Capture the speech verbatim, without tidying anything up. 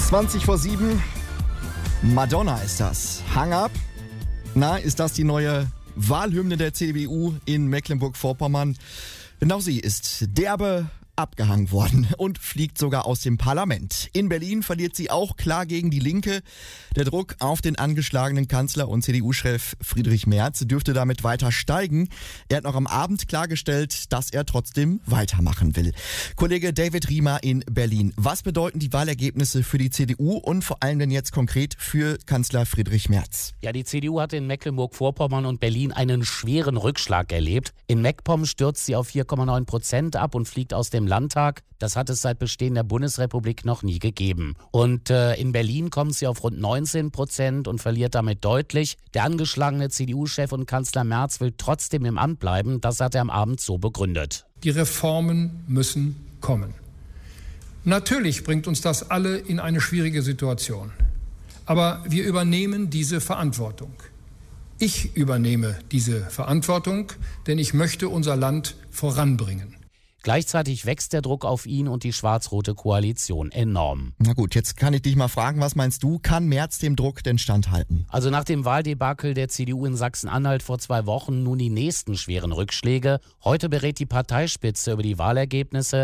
zwanzig vor sieben. Madonna ist das. Hang Up. Na, ist das die neue Wahlhymne der C D U in Mecklenburg-Vorpommern? Genau, sie ist derbe abgehangen worden und fliegt sogar aus dem Parlament. In Berlin verliert sie auch klar gegen die Linke. Der Druck auf den angeschlagenen Kanzler und C D U-Chef Friedrich Merz dürfte damit weiter steigen. Er hat noch am Abend klargestellt, dass er trotzdem weitermachen will. Kollege David Riemer in Berlin. Was bedeuten die Wahlergebnisse für die C D U und vor allem denn jetzt konkret für Kanzler Friedrich Merz? Ja, die C D U hat in Mecklenburg-Vorpommern und Berlin einen schweren Rückschlag erlebt. In MacPom stürzt sie auf vier Komma neun Prozent ab und fliegt aus dem Landtag. Das hat es seit Bestehen der Bundesrepublik noch nie gegeben. Und äh, in Berlin kommt sie auf rund neunzehn Prozent und verliert damit deutlich. Der angeschlagene C D U-Chef und Kanzler Merz will trotzdem im Amt bleiben. Das hat er am Abend so begründet. Die Reformen müssen kommen. Natürlich bringt uns das alle in eine schwierige Situation. Aber wir übernehmen diese Verantwortung. Ich übernehme diese Verantwortung, denn ich möchte unser Land voranbringen. Gleichzeitig wächst der Druck auf ihn und die schwarz-rote Koalition enorm. Na gut, jetzt kann ich dich mal fragen, was meinst du, kann Merz dem Druck denn standhalten? Also nach dem Wahldebakel der C D U in Sachsen-Anhalt vor zwei Wochen nun die nächsten schweren Rückschläge. Heute berät die Parteispitze über die Wahlergebnisse.